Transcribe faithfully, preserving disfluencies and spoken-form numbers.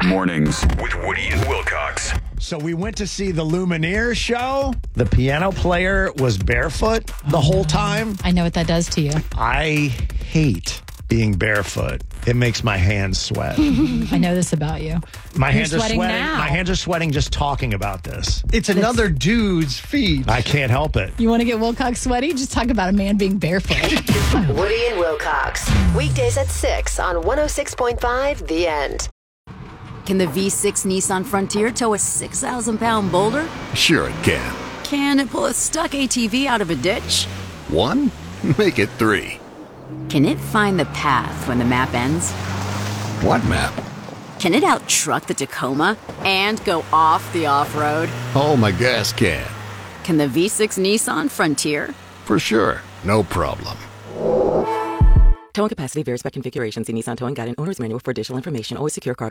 Mornings with Woody and Wilcox. So we went to see the Lumineers show. The piano player was barefoot the whole time. I know what that does to you. I hate being barefoot. It makes my hands sweat. I know this about you. My You're hands are sweating sweating. now. My hands are sweating just talking about this. It's another dude's feet. I can't help it. You want to get Wilcox sweaty? Just talk about a man being barefoot. Woody and Wilcox. Weekdays at six on one oh six point five The End. Can the V six Nissan Frontier tow a six thousand pound boulder? Sure it can. Can it pull a stuck A T V out of a ditch? One? Make it three. Can it find the path when the map ends? What map? Can it out-truck the Tacoma and go off the off-road? Oh, my gas can. Can the V six Nissan Frontier? For sure. No problem. Towing capacity varies by configuration. See Nissan Towing Guide and Owner's Manual for additional information. Always secure car.